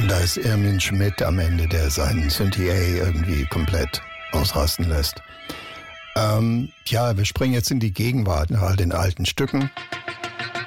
Und da ist Irmin Schmidt am Ende, der seinen Synthie irgendwie komplett ausrasten lässt. Ja, wir springen jetzt in die Gegenwart, nach all den alten Stücken.